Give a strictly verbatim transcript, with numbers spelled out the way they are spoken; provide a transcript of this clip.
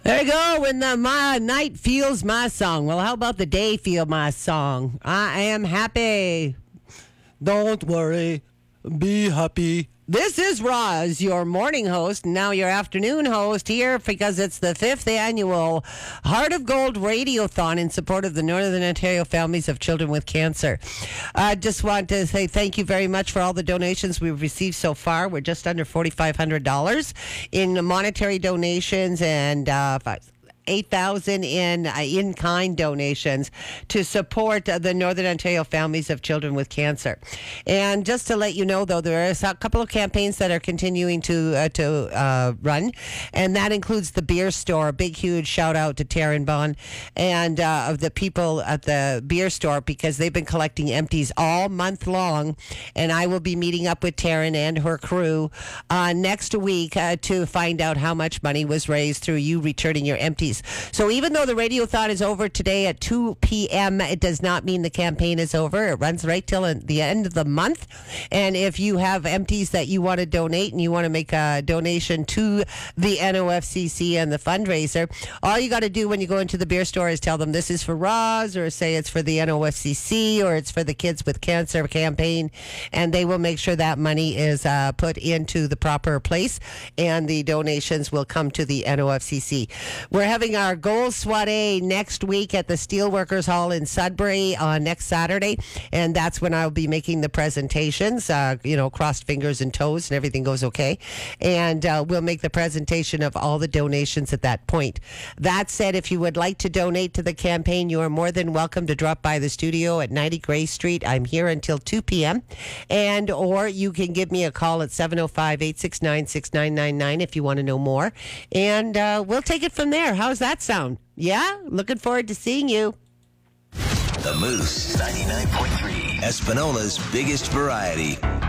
There you go. When the my night feels my song. Well, how about the day feel my song? I am happy. Don't worry. Be happy. This is Roz, your morning host, now your afternoon host here because it's the fifth annual Heart of Gold Radiothon in support of the Northern Ontario families of children with cancer. I just want to say thank you very much for all the donations we've received so far. We're just under four thousand five hundred dollars in monetary donations and uh, eight thousand in uh, in-kind donations to support uh, the Northern Ontario families of children with cancer. And just to let you know, though, there are a couple of campaigns that are continuing to uh, to uh, run, and that includes the beer store. A big, huge shout out to Taryn Bond and uh, of the people at the beer store because they've been collecting empties all month long, and I will be meeting up with Taryn and her crew uh, next week uh, to find out how much money was raised through you returning your empties. So even though the Radiothon is over today at two p.m., it does not mean the campaign is over. It runs right till the end of the month. And if you have empties that you want to donate and you want to make a donation to the N O F C C and the fundraiser, all you got to do when you go into the beer store is tell them this is for Roz, or say it's for the N O F C C, or it's for the Kids with Cancer campaign, and they will make sure that money is uh, put into the proper place and the donations will come to the N O F C C. We're having our Gold Soiree next week at the Steelworkers Hall in Sudbury on next Saturday, and that's when I'll be making the presentations. Uh, you know, crossed fingers and toes, and everything goes okay. And uh, we'll make the presentation of all the donations at that point. That said, if you would like to donate to the campaign, you are more than welcome to drop by the studio at ninety Gray Street. I'm here until two p.m. And or you can give me a call at seven oh five, eight six nine, six nine nine nine if you want to know more. And uh, we'll take it from there. How's that sound? Yeah? Looking forward to seeing you. The Moose ninety-nine point three, Espanola's biggest variety.